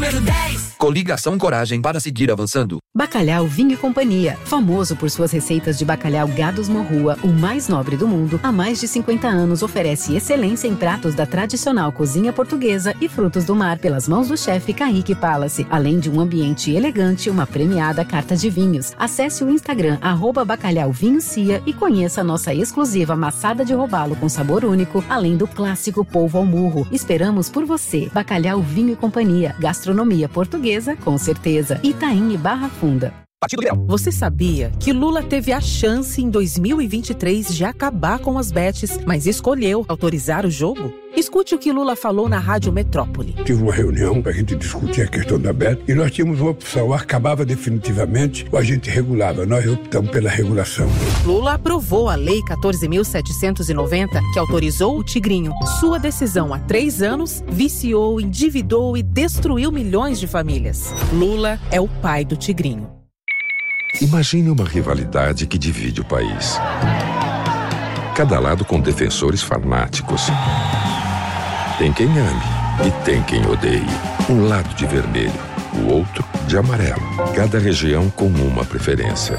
número 10. Coligação Coragem para seguir avançando. Bacalhau Vinho e Companhia. Famoso por suas receitas de bacalhau Gados Morrua, o mais nobre do mundo, há mais de 50 anos oferece excelência em pratos da tradicional cozinha portuguesa e frutos do mar pelas mãos do chefe Kaique Palace, além de um ambiente elegante e uma premiada carta de vinhos. Acesse o Instagram @bacalhauvinhocia e conheça a nossa exclusiva maçada de robalo com sabor único, além do clássico polvo ao murro. Esperamos por você. Bacalhau Vinho e Companhia. Gastronomia portuguesa com certeza. Itaim e Barra Funda. Você sabia que Lula teve a chance em 2023 de acabar com as bets, mas escolheu autorizar o jogo? Escute o que Lula falou na Rádio Metrópole. Tive uma reunião para a gente discutir a questão da bet e nós tínhamos uma opção, acabava definitivamente ou a gente regulava. Nós optamos pela regulação. Lula aprovou a Lei 14.790, que autorizou o Tigrinho. Sua decisão há 3 anos viciou, endividou e destruiu milhões de famílias. Lula é o pai do Tigrinho. Imagine uma rivalidade que divide o país. Cada lado com defensores fanáticos. Tem quem ame e tem quem odeie. Um lado de vermelho, o outro de amarelo. Cada região com uma preferência.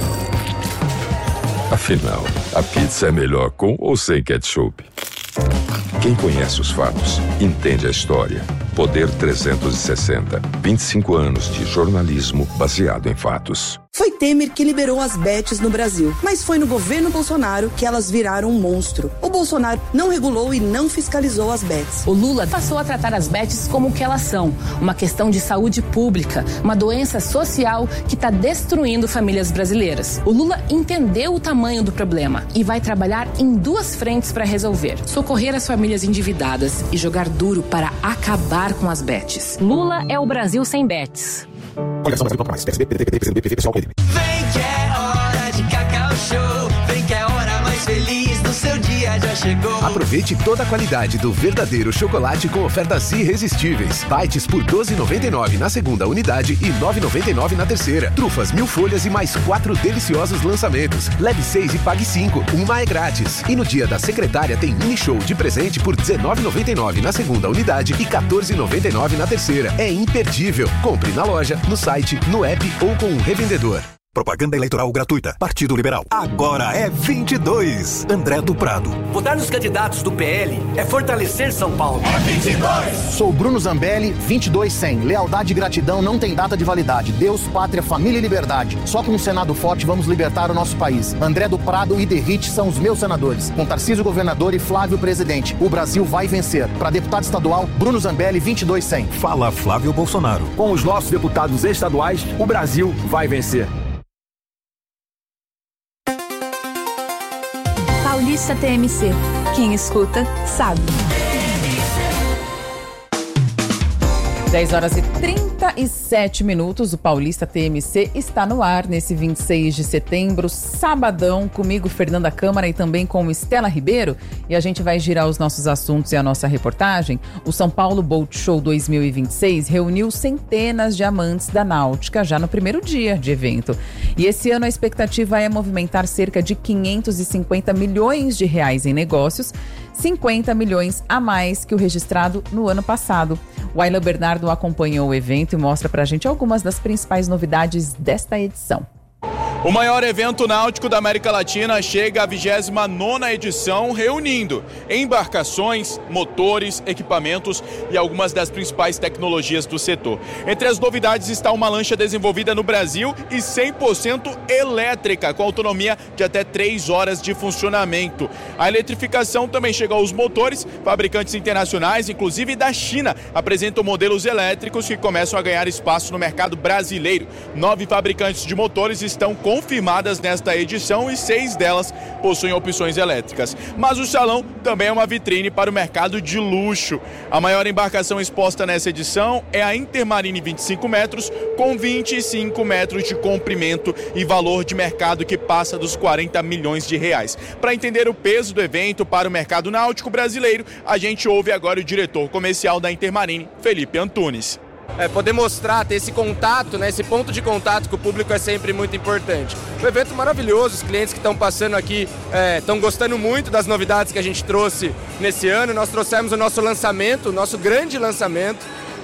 Afinal, a pizza é melhor com ou sem ketchup? Quem conhece os fatos, entende a história. Poder 360. 25 anos de jornalismo baseado em fatos. Foi Temer que liberou as bets no Brasil, mas foi no governo Bolsonaro que elas viraram um monstro. O Bolsonaro não regulou e não fiscalizou as bets. O Lula passou a tratar as bets como o que elas são, uma questão de saúde pública, uma doença social que está destruindo famílias brasileiras. O Lula entendeu o tamanho do problema e vai trabalhar em 2 frentes para resolver: socorrer as famílias endividadas e jogar duro para acabar com as bets. Lula é o Brasil sem bets. Vem que é hora de Cacau Show. Vem que é a hora mais feliz do seu dia já chegou. Aproveite toda a qualidade do verdadeiro chocolate com ofertas irresistíveis. Bites por R$ 12,99 na segunda unidade e R$ 9,99 na terceira. Trufas 1000 folhas e mais 4 deliciosos lançamentos. Leve 6 e pague 5. Uma é grátis. E no dia da secretária tem mini show de presente por R$ 19,99 na segunda unidade e R$ 14,99 na terceira. É imperdível. Compre na loja, no site, no app ou com um revendedor. Propaganda eleitoral gratuita. Partido Liberal. Agora é 22. André do Prado. Votar nos candidatos do PL é fortalecer São Paulo. É 22. Sou Bruno Zambelli, 22-100. Lealdade e gratidão não tem data de validade. Deus, pátria, família e liberdade. Só com um Senado forte vamos libertar o nosso país. André do Prado e Derrite são os meus senadores. Com Tarcísio governador e Flávio presidente. O Brasil vai vencer. Para deputado estadual, Bruno Zambelli, 22-100. Fala Flávio Bolsonaro. Com os nossos deputados estaduais, o Brasil vai vencer. Paulista TMC. Quem escuta, sabe. 10h37, o Paulista TMC está no ar nesse 26 de setembro, sabadão, comigo, Fernanda Câmara, e também com Estela Ribeiro. E a gente vai girar os nossos assuntos e a nossa reportagem. O São Paulo Boat Show 2026 reuniu centenas de amantes da náutica já no primeiro dia de evento. E esse ano a expectativa é movimentar cerca de 550 milhões de reais em negócios, 50 milhões a mais que o registrado no ano passado. O Ayla Bernardo acompanhou o evento e mostra pra gente algumas das principais novidades desta edição. O maior evento náutico da América Latina chega à 29ª edição, reunindo embarcações, motores, equipamentos e algumas das principais tecnologias do setor. Entre as novidades está uma lancha desenvolvida no Brasil e 100% elétrica, com autonomia de até 3 horas de funcionamento. A eletrificação também chega aos motores. Fabricantes internacionais, inclusive da China, apresentam modelos elétricos que começam a ganhar espaço no mercado brasileiro. 9 fabricantes de motores estão confirmadas nesta edição e 6 delas possuem opções elétricas. Mas o salão também é uma vitrine para o mercado de luxo. A maior embarcação exposta nessa edição é a Intermarine 25 metros, com 25 metros de comprimento e valor de mercado que passa dos 40 milhões de reais. Para entender o peso do evento para o mercado náutico brasileiro, a gente ouve agora o diretor comercial da Intermarine, Felipe Antunes. Poder mostrar, ter esse contato, né, esse ponto de contato com o público é sempre muito importante. Um evento maravilhoso, os clientes que estão passando aqui estão gostando muito das novidades que a gente trouxe nesse ano. Nós trouxemos o nosso lançamento, o nosso grande lançamento,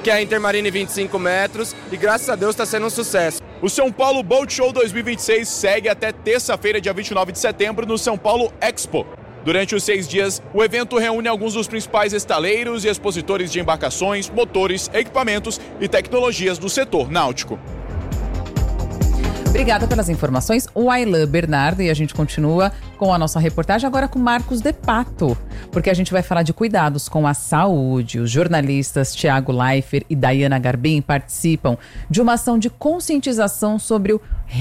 que é a Intermarine 25 metros, e graças a Deus está sendo um sucesso. O São Paulo Boat Show 2026 segue até terça-feira, dia 29 de setembro, no São Paulo Expo. Durante os 6 dias, o evento reúne alguns dos principais estaleiros e expositores de embarcações, motores, equipamentos e tecnologias do setor náutico. Obrigada pelas informações, o Aylan Bernardo, e a gente continua com a nossa reportagem agora com Marcos De Pato, porque a gente vai falar de cuidados com a saúde. Os jornalistas Thiago Leifert e Dayana Garbim participam de uma ação de conscientização sobre o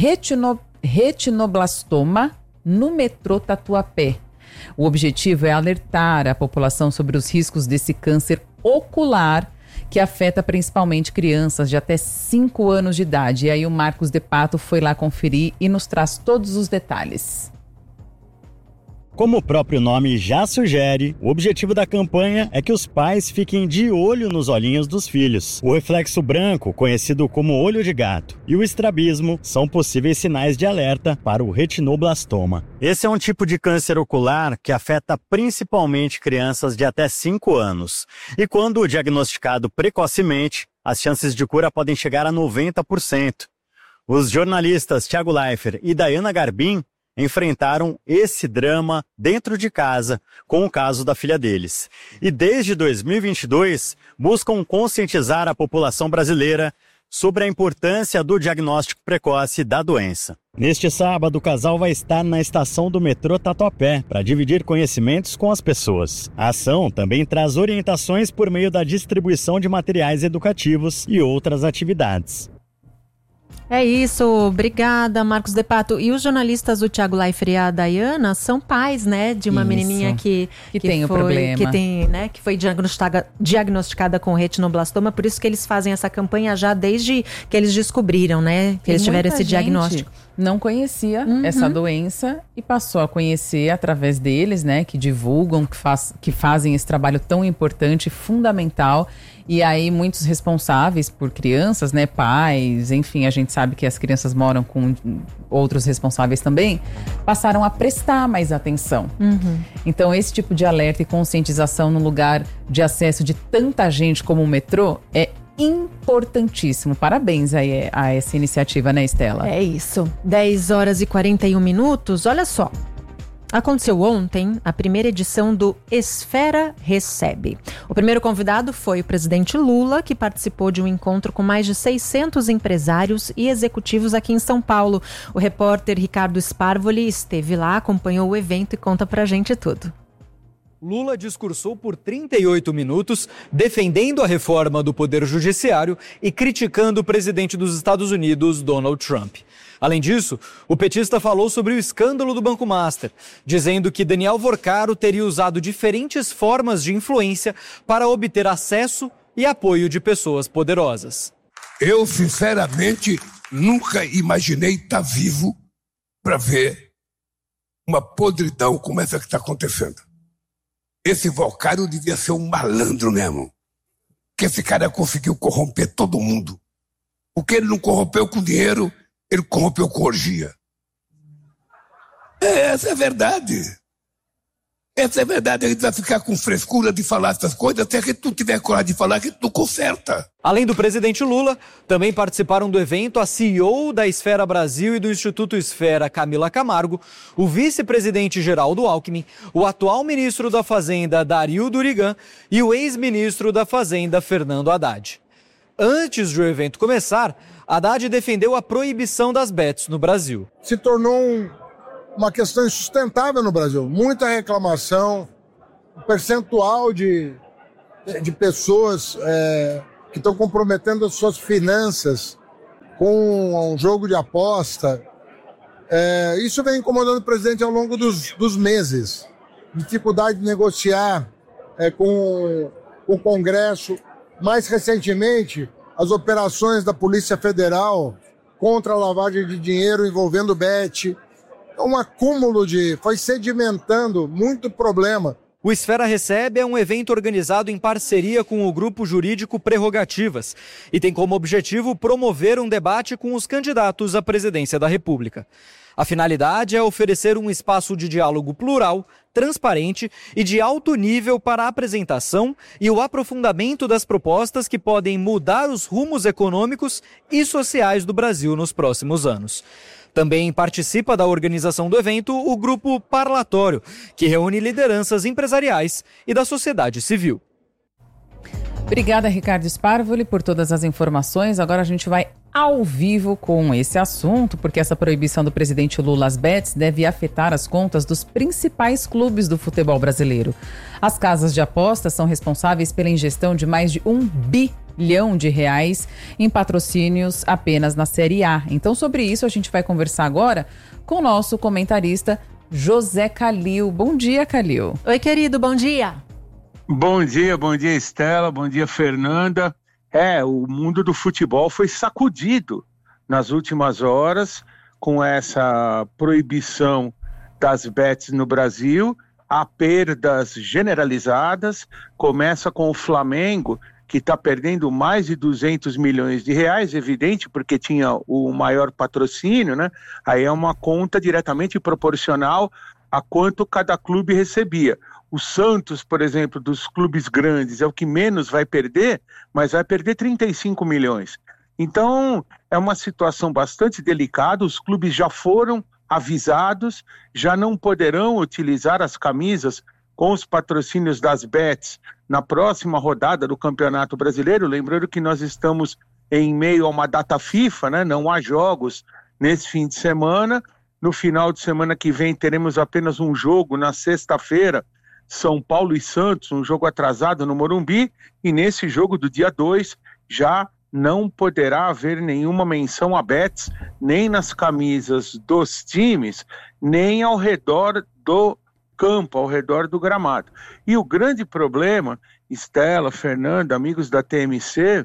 retinoblastoma no metrô Tatuapé. O objetivo é alertar a população sobre os riscos desse câncer ocular que afeta principalmente crianças de até 5 anos de idade. E aí o Marcos De Pato foi lá conferir e nos traz todos os detalhes. Como o próprio nome já sugere, o objetivo da campanha é que os pais fiquem de olho nos olhinhos dos filhos. O reflexo branco, conhecido como olho de gato, e o estrabismo são possíveis sinais de alerta para o retinoblastoma. Esse é um tipo de câncer ocular que afeta principalmente crianças de até 5 anos. E quando diagnosticado precocemente, as chances de cura podem chegar a 90%. Os jornalistas Thiago Leifert e Dayana Garbim enfrentaram esse drama dentro de casa com o caso da filha deles. E desde 2022 buscam conscientizar a população brasileira sobre a importância do diagnóstico precoce da doença. Neste sábado, o casal vai estar na estação do metrô Tatuapé para dividir conhecimentos com as pessoas. A ação também traz orientações por meio da distribuição de materiais educativos e outras atividades. É isso, obrigada, Marcos De Pato. E os jornalistas, o Thiago Leifert e a Dayana, são pais, né, de uma menininha que tem o problema. Que foi diagnosticada com retinoblastoma, por isso que eles fazem essa campanha já desde que eles descobriram, né, que eles tiveram esse diagnóstico. Não conhecia essa doença e passou a conhecer através deles, né, que divulgam, que fazem esse trabalho tão importante, fundamental. E aí muitos responsáveis por crianças, né, pais, enfim, a gente sabe que as crianças moram com outros responsáveis também, passaram a prestar mais atenção. Então esse tipo de alerta e conscientização no lugar de acesso de tanta gente como o metrô é importantíssimo. Parabéns aí a essa iniciativa, né, Estela? É isso. 10 horas e 41 minutos. Olha só. Aconteceu ontem a primeira edição do Esfera Recebe. O primeiro convidado foi o presidente Lula, que participou de um encontro com mais de 600 empresários e executivos aqui em São Paulo. O repórter Ricardo Sparvoli esteve lá, acompanhou o evento e conta pra gente tudo. Lula discursou por 38 minutos, defendendo a reforma do Poder Judiciário e criticando o presidente dos Estados Unidos, Donald Trump. Além disso, o petista falou sobre o escândalo do Banco Master, dizendo que Daniel Vorcaro teria usado diferentes formas de influência para obter acesso e apoio de pessoas poderosas. Eu, sinceramente, nunca imaginei estar vivo para ver uma podridão como essa que está acontecendo. Esse Vorcaro devia ser um malandro mesmo. Que esse cara conseguiu corromper todo mundo. O que ele não corrompeu com dinheiro, ele corrompeu com orgia. Essa é a verdade. Essa é a verdade. A gente vai ficar com frescura de falar essas coisas até que tu tiver coragem de falar que tu conserta. Além do presidente Lula, também participaram do evento a CEO da Esfera Brasil e do Instituto Esfera, Camila Camargo, o vice-presidente Geraldo Alckmin, o atual ministro da Fazenda, Dario Durigan, e o ex-ministro da Fazenda, Fernando Haddad. Antes do evento começar, Haddad defendeu a proibição das bets no Brasil. Se tornou uma questão insustentável no Brasil. Muita reclamação, um percentual de pessoas que estão comprometendo as suas finanças com um jogo de aposta. Isso vem incomodando o presidente ao longo dos meses. Dificuldade de negociar com o Congresso. Mais recentemente, as operações da Polícia Federal contra a lavagem de dinheiro envolvendo bet. Um acúmulo foi sedimentando muito problema. O Esfera Recebe é um evento organizado em parceria com o grupo jurídico Prerrogativas e tem como objetivo promover um debate com os candidatos à presidência da República. A finalidade é oferecer um espaço de diálogo plural, transparente e de alto nível para a apresentação e o aprofundamento das propostas que podem mudar os rumos econômicos e sociais do Brasil nos próximos anos. Também participa da organização do evento o Grupo Parlatório, que reúne lideranças empresariais e da sociedade civil. Obrigada, Ricardo Sparvoli, por todas as informações. Agora a gente vai ao vivo com esse assunto, porque essa proibição do presidente Lula às bets deve afetar as contas dos principais clubes do futebol brasileiro. As casas de apostas são responsáveis pela ingestão de mais de R$1 bilhão em patrocínios apenas na Série A. Então, sobre isso, a gente vai conversar agora com o nosso comentarista José Calil. Bom dia, Calil. Oi, querido, bom dia. Bom dia, Estela, bom dia, Fernanda. O mundo do futebol foi sacudido nas últimas horas com essa proibição das bets no Brasil. Há perdas generalizadas, começa com o Flamengo, que está perdendo mais de R$200 milhões, evidente, porque tinha o maior patrocínio, né? Aí é uma conta diretamente proporcional a quanto cada clube recebia. O Santos, por exemplo, dos clubes grandes, é o que menos vai perder, mas vai perder 35 milhões. Então, é uma situação bastante delicada, os clubes já foram avisados, já não poderão utilizar as camisas com os patrocínios das bets na próxima rodada do Campeonato Brasileiro, lembrando que nós estamos em meio a uma data FIFA, né? Não há jogos nesse fim de semana. No final de semana que vem teremos apenas um jogo na sexta-feira, São Paulo e Santos, um jogo atrasado no Morumbi, e nesse jogo do dia 2 já não poderá haver nenhuma menção a bets, nem nas camisas dos times, nem ao redor do campo, ao redor do gramado. E o grande problema, Estela, Fernanda, amigos da TMC,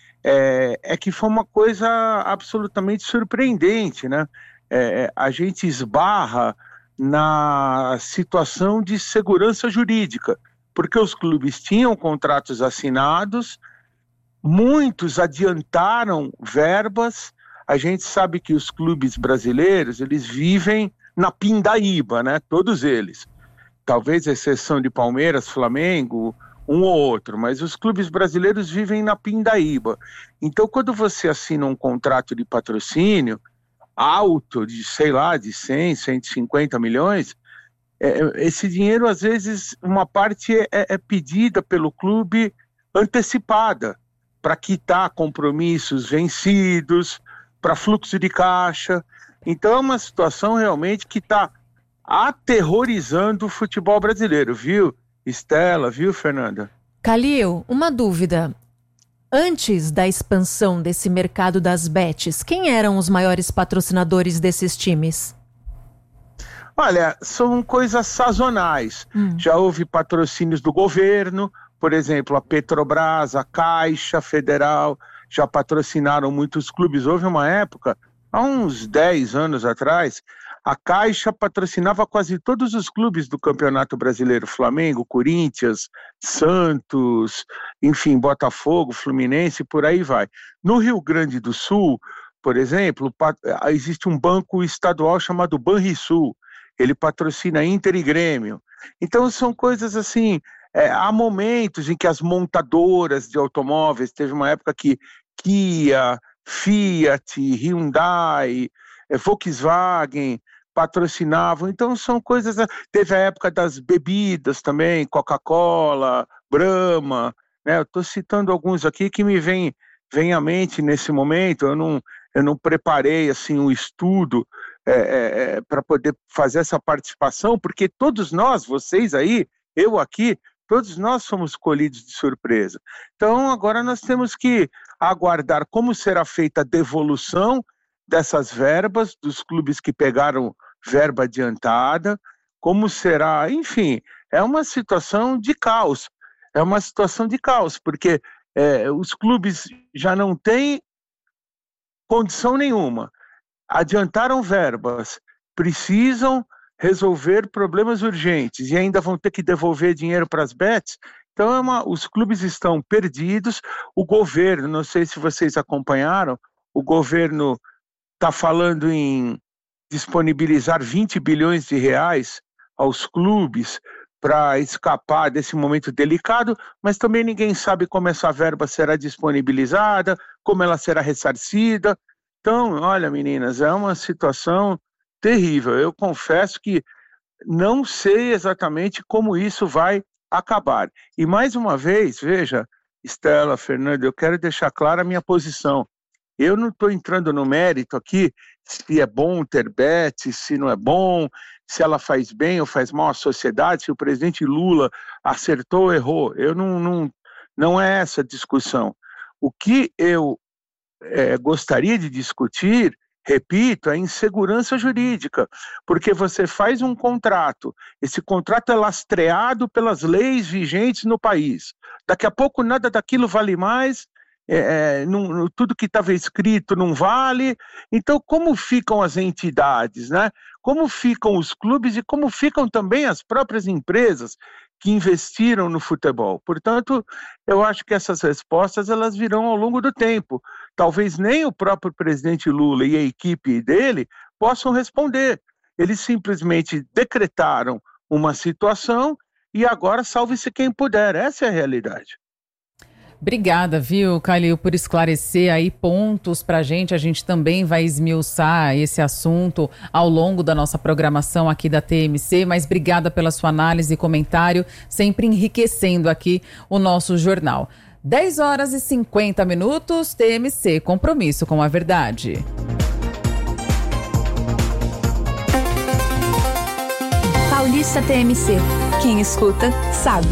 é que foi uma coisa absolutamente surpreendente, né? A gente esbarra na situação de segurança jurídica, porque os clubes tinham contratos assinados, muitos adiantaram verbas. A gente sabe que os clubes brasileiros, eles vivem na pindaíba, né? Todos eles. Talvez exceção de Palmeiras, Flamengo, um ou outro, mas os clubes brasileiros vivem na pindaíba. Então, quando você assina um contrato de patrocínio alto, de 100, 150 milhões, esse dinheiro, às vezes, uma parte é pedida pelo clube antecipada, para quitar compromissos vencidos, para fluxo de caixa. Então é uma situação realmente que está aterrorizando o futebol brasileiro, viu, Estela, viu, Fernanda? Calil, uma dúvida. Antes da expansão desse mercado das bets, quem eram os maiores patrocinadores desses times? Olha, são coisas sazonais. Já houve patrocínios do governo, por exemplo, a Petrobras, a Caixa Federal, já patrocinaram muitos clubes. Houve uma época, há uns 10 anos atrás, a Caixa patrocinava quase todos os clubes do Campeonato Brasileiro, Flamengo, Corinthians, Santos, enfim, Botafogo, Fluminense, por aí vai. No Rio Grande do Sul, por exemplo, existe um banco estadual chamado Banrisul, ele patrocina Inter e Grêmio. Então são coisas assim, há momentos em que as montadoras de automóveis, teve uma época que Kia, Fiat, Hyundai, Volkswagen patrocinavam, então são coisas, teve a época das bebidas também, Coca-Cola, Brahma, né? Eu estou citando alguns aqui que me vem à mente nesse momento. Eu não preparei assim um estudo para poder fazer essa participação, porque todos nós, vocês aí, eu aqui, todos nós somos colhidos de surpresa. Então agora nós temos que aguardar como será feita a devolução dessas verbas dos clubes que pegaram verba adiantada, como será, enfim, é uma situação de caos. É uma situação de caos, porque os clubes já não têm condição nenhuma, adiantaram verbas, precisam resolver problemas urgentes e ainda vão ter que devolver dinheiro para as bets. Então os clubes estão perdidos. O governo, não sei se vocês acompanharam, o governo está falando em disponibilizar 20 bilhões de reais aos clubes para escapar desse momento delicado, mas também ninguém sabe como essa verba será disponibilizada, como ela será ressarcida. Então, olha, meninas, é uma situação terrível. Eu confesso que não sei exatamente como isso vai acabar. E mais uma vez, veja, Estela, Fernanda, eu quero deixar clara a minha posição. Eu não estou entrando no mérito aqui se é bom ter bet, se não é bom, se ela faz bem ou faz mal à sociedade, se o presidente Lula acertou ou errou. Não é essa a discussão. O que eu gostaria de discutir, repito, é a insegurança jurídica, porque você faz um contrato, esse contrato é lastreado pelas leis vigentes no país. Daqui a pouco nada daquilo vale mais, tudo que estava escrito não vale. Então, como ficam as entidades, né? Como ficam os clubes e como ficam também as próprias empresas que investiram no futebol? Portanto, eu acho que essas respostas elas virão ao longo do tempo. Talvez nem o próprio presidente Lula e a equipe dele possam responder. Eles simplesmente decretaram uma situação e agora salve-se quem puder. Essa é a realidade. Obrigada, viu, Calil, por esclarecer aí pontos pra gente. A gente também vai esmiuçar esse assunto ao longo da nossa programação aqui da TMC, mas obrigada pela sua análise e comentário, sempre enriquecendo aqui o nosso jornal. 10h50, TMC, compromisso com a verdade. Paulista TMC. Quem escuta, sabe.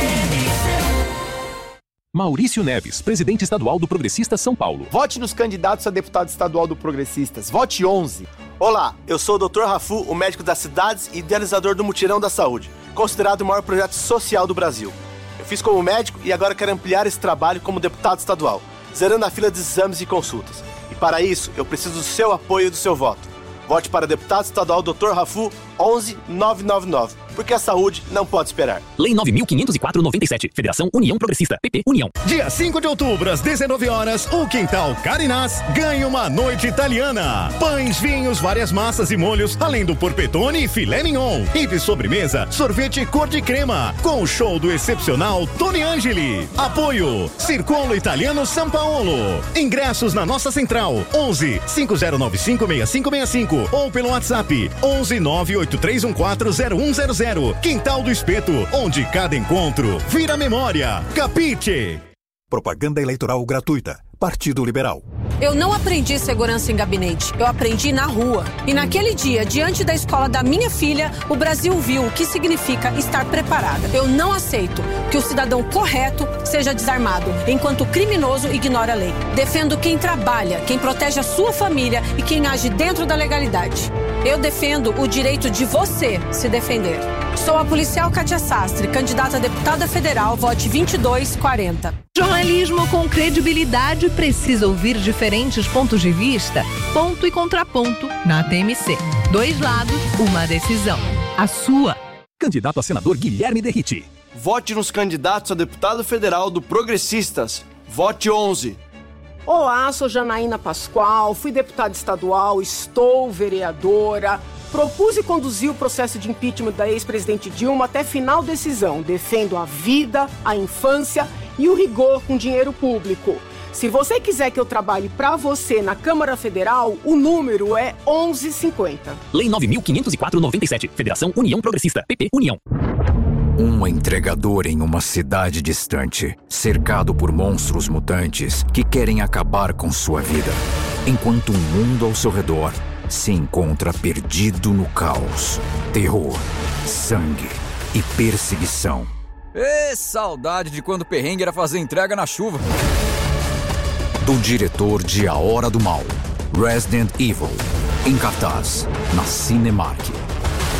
Maurício Neves, presidente estadual do Progressistas São Paulo. Vote nos candidatos a deputado estadual do Progressistas. Vote 11. Olá, eu sou o Dr. Rafu, o médico das cidades e idealizador do Mutirão da Saúde, considerado o maior projeto social do Brasil. Eu fiz como médico e agora quero ampliar esse trabalho como deputado estadual, zerando a fila de exames e consultas. E para isso, eu preciso do seu apoio e do seu voto. Vote para deputado estadual Dr. Rafu 11999, porque a saúde não pode esperar. Lei 9.504/97, Federação União Progressista, PP União. Dia 5 de outubro, às 19 horas, o Quintal Carinás ganha uma noite italiana. Pães, vinhos, várias massas e molhos, além do porpetone e filé mignon. E de sobremesa, sorvete cor de crema, com o show do excepcional Tony Angeli. Apoio, Circolo Italiano São Paulo. Ingressos na nossa central, 11 5095-6565 ou pelo WhatsApp, 11 983140100. Quintal do Espeto, onde cada encontro vira memória. Capite! Propaganda eleitoral gratuita. Partido Liberal. Eu não aprendi segurança em gabinete, eu aprendi na rua. E naquele dia, diante da escola da minha filha, o Brasil viu o que significa estar preparada. Eu não aceito que o cidadão correto seja desarmado, enquanto o criminoso ignora a lei. Defendo quem trabalha, quem protege a sua família e quem age dentro da legalidade. Eu defendo o direito de você se defender. Sou a policial Kátia Sastre, candidata a deputada federal, vote 2240. Jornalismo com credibilidade precisa ouvir diferentes pontos de vista, ponto e contraponto na TMC. 2 lados, uma decisão. A sua. Candidato a senador Guilherme Derriti. Vote nos candidatos a deputado federal do Progressistas. Vote 11. Olá, sou Janaína Pascoal, fui deputada estadual, estou vereadora. Propus e conduzi o processo de impeachment da ex-presidente Dilma até final decisão. Defendo a vida, a infância e o rigor com dinheiro público. Se você quiser que eu trabalhe para você na Câmara Federal, o número é 1150. Lei 9.504/97, Federação União Progressista, PP União. Um entregador em uma cidade distante, cercado por monstros mutantes que querem acabar com sua vida, enquanto o mundo ao seu redor se encontra perdido no caos, terror, sangue e perseguição. Saudade de quando o perrengue era fazer entrega na chuva. Do diretor de A Hora do Mal, Resident Evil, em cartaz, na Cinemark.